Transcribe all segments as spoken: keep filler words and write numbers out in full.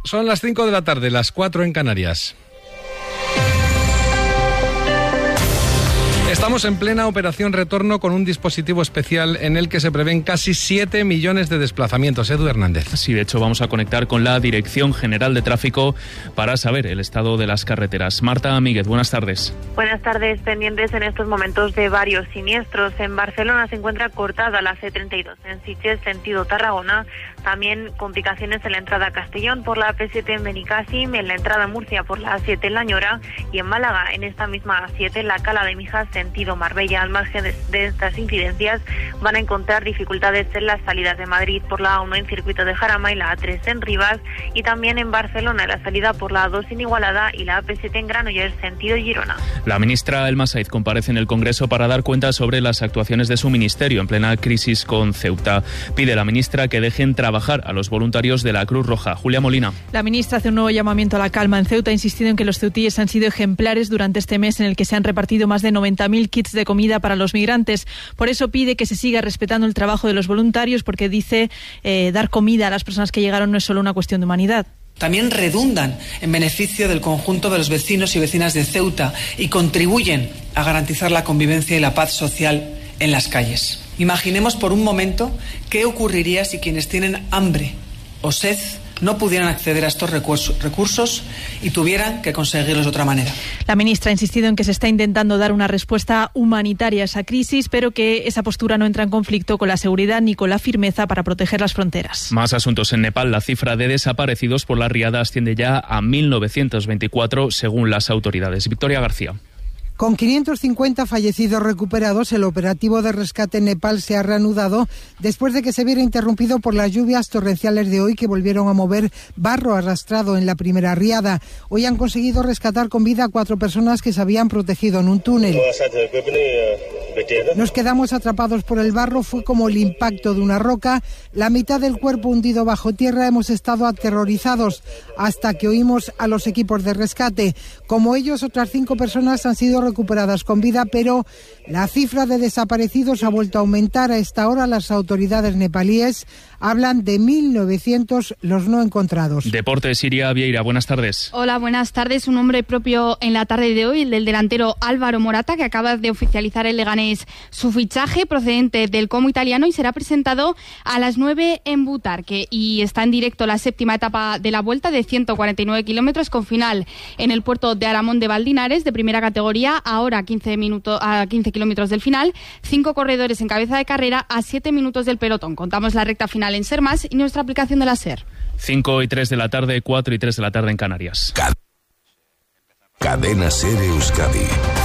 Son las cinco de la tarde, las cuatro en Canarias. Estamos en plena operación retorno con un dispositivo especial en el que se prevén casi siete millones de desplazamientos. Edu Hernández. Sí, de hecho vamos a conectar con la Dirección General de Tráfico para saber el estado de las carreteras. Marta Míguez, buenas tardes. Buenas tardes, pendientes en estos momentos de varios siniestros. En Barcelona se encuentra cortada la C treinta y dos en Sitges, sentido Tarragona. También complicaciones en la entrada a Castellón por la A P siete en Benicàssim, en la entrada a Murcia por la A siete en La Ñora y en Málaga en esta misma A siete en la Cala de Mijas, sentido Marbella. Al margen de, de estas incidencias van a encontrar dificultades en las salidas de Madrid por la A uno en circuito de Jarama y la A tres en Rivas, y también en Barcelona en la salida por la A dos en Igualada y la A P siete en Granollers, sentido Girona. La ministra Elma Saiz comparece en el Congreso para dar cuenta sobre las actuaciones de su ministerio en plena crisis con Ceuta. Pide la ministra que dejen trabajar a los voluntarios de la Cruz Roja. Julia Molina. La ministra hace un nuevo llamamiento a la calma en Ceuta, ha insistido en que los ceutíes han sido ejemplares durante este mes en el que se han repartido más de noventa mil kits de comida para los migrantes. Por eso pide que se siga respetando el trabajo de los voluntarios, porque dice eh, dar comida a las personas que llegaron no es solo una cuestión de humanidad. También redundan en beneficio del conjunto de los vecinos y vecinas de Ceuta y contribuyen a garantizar la convivencia y la paz social en las calles. Imaginemos por un momento qué ocurriría si quienes tienen hambre o sed no pudieran acceder a estos recursos y tuvieran que conseguirlos de otra manera. La ministra ha insistido en que se está intentando dar una respuesta humanitaria a esa crisis, pero que esa postura no entra en conflicto con la seguridad ni con la firmeza para proteger las fronteras. Más asuntos en Nepal. La cifra de desaparecidos por la riada asciende ya a mil novecientos veinticuatro según las autoridades. Victoria García. Con quinientos cincuenta fallecidos recuperados, el operativo de rescate en Nepal se ha reanudado después de que se viera interrumpido por las lluvias torrenciales de hoy que volvieron a mover barro arrastrado en la primera riada. Hoy han conseguido rescatar con vida a cuatro personas que se habían protegido en un túnel. Nos quedamos atrapados por el barro, fue como el impacto de una roca. La mitad del cuerpo hundido bajo tierra, hemos estado aterrorizados hasta que oímos a los equipos de rescate. Como ellos, otras cinco personas han sido recuperadas con vida, pero la cifra de desaparecidos ha vuelto a aumentar. A esta hora las autoridades nepalíes hablan de mil novecientos los no encontrados. Deporte, Siria Vieira, buenas tardes. Hola, buenas tardes. Un nombre propio en la tarde de hoy, el del delantero Álvaro Morata, que acaba de oficializar el Leganés su fichaje procedente del Como italiano y será presentado a las nueve en Butarque. Y está en directo la séptima etapa de la Vuelta de ciento cuarenta y nueve kilómetros con final en el puerto de Aramón de Valdinares, de primera categoría, ahora a quince, minutos, a quince kilómetros del final. Cinco corredores en cabeza de carrera a siete minutos del pelotón. Contamos la recta final en Ser Más y nuestra aplicación de la Ser. cinco y tres de la tarde, cuatro y tres de la tarde en Canarias. Cadena Ser Euskadi.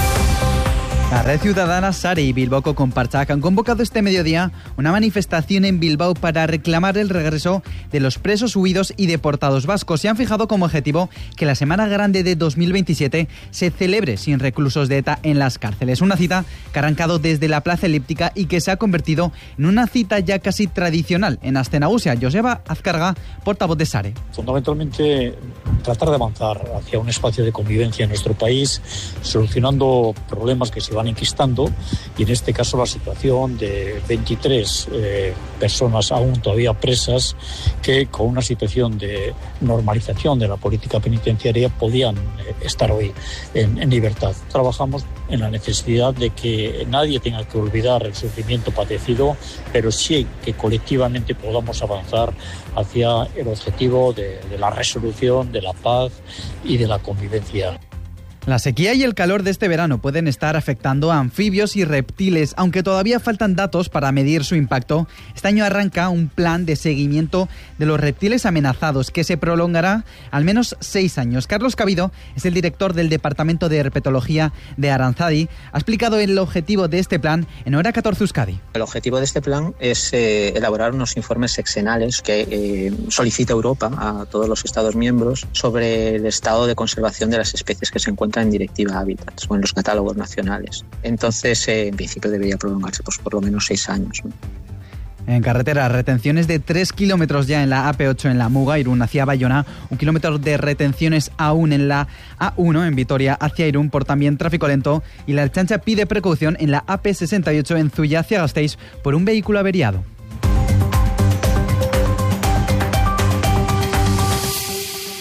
La Red Ciudadana Sare y Bilbao Compartsac han convocado este mediodía una manifestación en Bilbao para reclamar el regreso de los presos huidos y deportados vascos. Se han fijado como objetivo que la Semana Grande de dos mil veintisiete se celebre sin reclusos de ETA en las cárceles. Una cita que ha arrancado desde la Plaza Elíptica y que se ha convertido en una cita ya casi tradicional en Astenagusia. Joseba Azcarga, portavoz de Sare. Fundamentalmente tratar de avanzar hacia un espacio de convivencia en nuestro país, solucionando problemas que se van enquistando, y en este caso la situación de veintitrés eh, personas aún todavía presas que con una situación de normalización de la política penitenciaria podían eh, estar hoy en, en libertad. Trabajamos en la necesidad de que nadie tenga que olvidar el sufrimiento padecido, pero sí que colectivamente podamos avanzar hacia el objetivo de, de la resolución, de la paz y de la convivencia. La sequía y el calor de este verano pueden estar afectando a anfibios y reptiles, aunque todavía faltan datos para medir su impacto. Este año arranca un plan de seguimiento de los reptiles amenazados que se prolongará al menos seis años. Carlos Cabido es el director del Departamento de Herpetología de Aranzadi. Ha explicado el objetivo de este plan en Hora catorce Euskadi. El objetivo de este plan es eh, elaborar unos informes sexenales que eh, solicita Europa a todos los Estados miembros sobre el estado de conservación de las especies que se encuentran en Directiva Hábitats o en los catálogos nacionales. Entonces, eh, en principio debería prolongarse pues, por lo menos seis años, ¿no? En carretera, retenciones de tres kilómetros ya en la A P ocho en la Muga, Irún hacia Bayona, un kilómetro de retenciones aún en la A uno en Vitoria hacia Irún por también tráfico lento, y la Ertzaintza pide precaución en la A P sesenta y ocho en Zuya hacia Gasteiz por un vehículo averiado.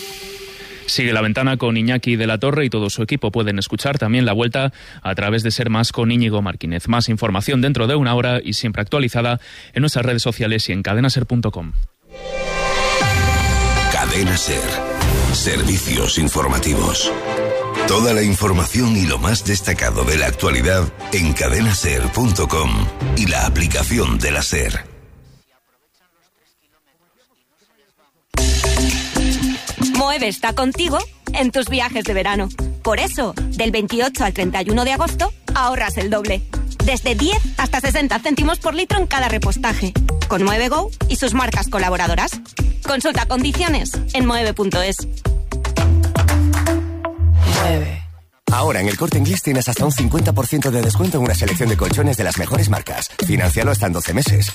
Sigue La Ventana con Iñaki de la Torre y todo su equipo. Pueden escuchar también la vuelta a través de Ser Más con Íñigo Martínez. Más información dentro de una hora y siempre actualizada en nuestras redes sociales y en cadena ser punto com. Cadena Ser. Servicios informativos. Toda la información y lo más destacado de la actualidad en cadena ser punto com y la aplicación de la Ser. Moeve está contigo en tus viajes de verano. Por eso, del veintiocho al treinta y uno de agosto, ahorras el doble. Desde diez hasta sesenta céntimos por litro en cada repostaje. Con Moeve Go y sus marcas colaboradoras. Consulta condiciones en moeve punto es. Mueve. Ahora en El Corte Inglés tienes hasta un cincuenta por ciento de descuento en una selección de colchones de las mejores marcas. Financialo hasta en doce meses.